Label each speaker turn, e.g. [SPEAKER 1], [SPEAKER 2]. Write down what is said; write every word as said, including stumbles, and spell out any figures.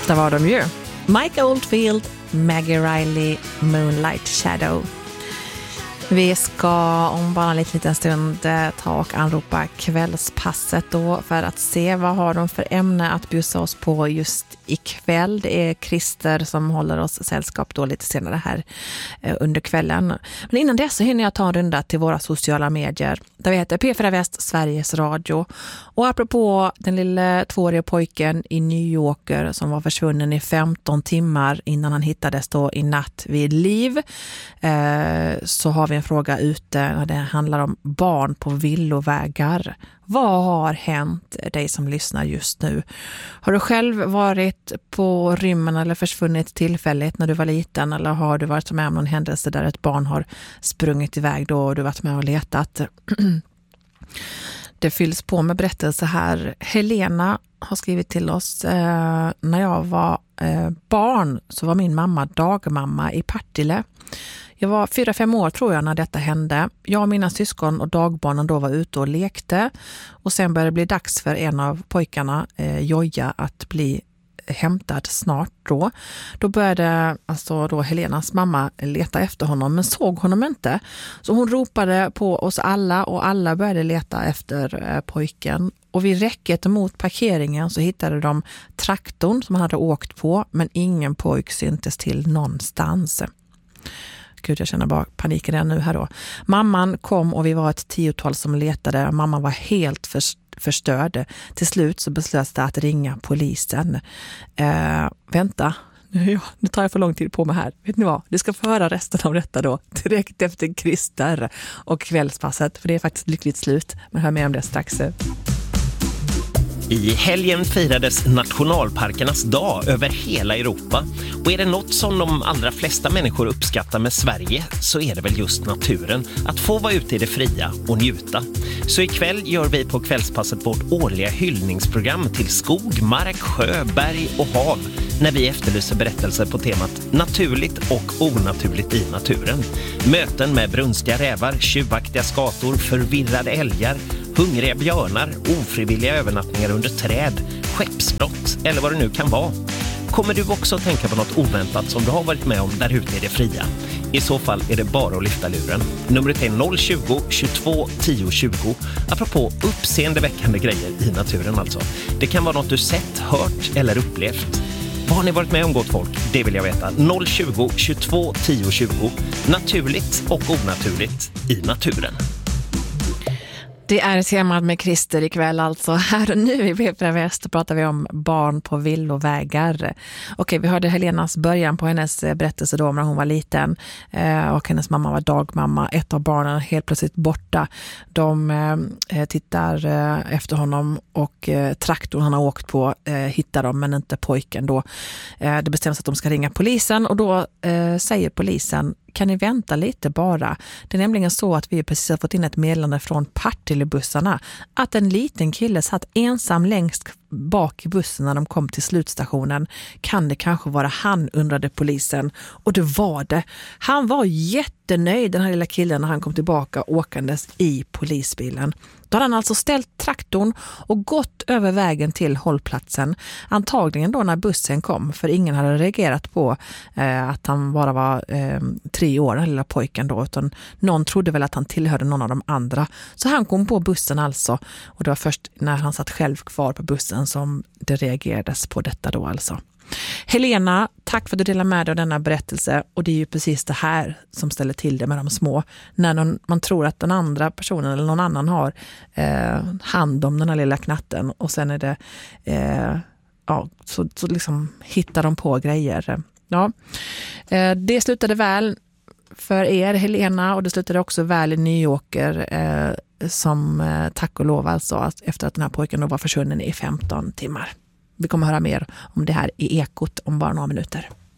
[SPEAKER 1] Detta var de ju. Mike Oldfield, Maggie Riley, Moonlight Shadow. Vi ska om bara en liten, liten stund ta och anropa kvällspasset då för att se vad har de för ämne att bjussa oss på just ikväll. Det är Christer som håller oss sällskap då lite senare här under kvällen. Men innan dess så hinner jag ta en runda till våra sociala medier där vi heter P fyra Väst, Sveriges Radio. Och apropå den lilla tvååriga pojken i New Yorker som var försvunnen i femton timmar innan han hittades då i natt vid liv, eh, så har vi en fråga ute och det handlar om barn på villovägar. Vad har hänt dig som lyssnar just nu? Har du själv varit på rymmen eller försvunnit tillfälligt när du var liten? Eller har du varit med om någon händelse där ett barn har sprungit iväg då och du varit med och letat? Det fylls på med berättelser här. Helena har skrivit till oss. Eh, när jag var eh, barn så var min mamma dagmamma i Partille. Jag var fyra, fem år tror jag när detta hände. Jag och mina syskon och dagbarnen då var ute och lekte. Och sen började det bli dags för en av pojkarna, eh, Joja, att bli hämtad snart då. Då började alltså då Helenas mamma leta efter honom men såg honom inte. Så hon ropade på oss alla och alla började leta efter eh, pojken. Och vid räcket mot parkeringen så hittade de traktorn som han hade åkt på men ingen pojk syntes till någonstans. Gud, jag känner bara paniken redan nu här då. Mamman kom och vi var ett tiotal som letade. Mamma var helt förstörd. Till slut så beslöts det att ringa polisen. Eh, vänta, nu, nu tar jag för lång tid på mig här. Vet ni vad? Du ska få höra resten av detta då. Direkt efter Christer och kvällspasset. För det är faktiskt lyckligt slut. Men hör mer om det strax.
[SPEAKER 2] I helgen firades nationalparkernas dag över hela Europa. Och är det något som de allra flesta människor uppskattar med Sverige så är det väl just naturen. Att få vara ute i det fria och njuta. Så ikväll gör vi på kvällspasset vårt årliga hyllningsprogram till skog, mark, sjö, berg och hav. När vi efterlyser berättelser på temat naturligt och onaturligt i naturen. Möten med brunstiga rävar, tjuvaktiga skator, förvirrade älgar, hungriga björnar, ofrivilliga övernattningar under träd, skeppsbrott eller vad det nu kan vara. Kommer du också att tänka på något oväntat som du har varit med om där ute i det fria? I så fall är det bara att lyfta luren. Numret är noll tjugo, tjugotvå, tio tjugo. Apropå uppseendeväckande grejer i naturen alltså. Det kan vara något du sett, hört eller upplevt. Vad har ni varit med om, gott folk? Det vill jag veta. noll tjugo, tjugotvå, tio tjugo. Naturligt och onaturligt i naturen.
[SPEAKER 1] Det är temat med Christer ikväll alltså. Här och nu i P fyra Väst pratar vi om barn på villovägar. Okej, vi hörde Helenas början på hennes berättelse då när hon var liten. Eh, och hennes mamma var dagmamma. Ett av barnen helt plötsligt borta. De eh, tittar eh, efter honom och eh, traktorn han har åkt på eh, hittar dem men inte pojken då. Eh, det bestäms att de ska ringa polisen och då eh, säger polisen: kan ni vänta lite bara? Det är nämligen så att vi precis har fått in ett meddelande från Partillebussarna att en liten kille satt ensam längst bak i bussen när de kom till slutstationen. Kan det kanske vara han, undrade polisen. Och det var det. Han var jättenöjd, den här lilla killen, när han kom tillbaka åkandes i polisbilen. Då hade han alltså ställt traktorn och gått över vägen till hållplatsen. Antagligen då när bussen kom, för ingen hade reagerat på eh, att han bara var eh, tre år, den lilla pojken då, utan någon trodde väl att han tillhörde någon av de andra. Så han kom på bussen alltså, och det var först när han satt själv kvar på bussen som det reagerades på detta då alltså. Helena, tack för att du delar med dig av denna berättelse, och det är ju precis det här som ställer till det med de små. När någon, man tror att den andra personen eller någon annan har eh, hand om den här lilla knatten och sen är det eh, ja, så, så liksom hittar de på grejer. Ja, eh, det slutade väl för er, Helena, och det slutade också väl i New Yorker eh, som eh, tack och lov alltså att efter att den här pojken då var försvunnen i femton timmar. Vi kommer höra mer om det här i Ekot om bara några minuter.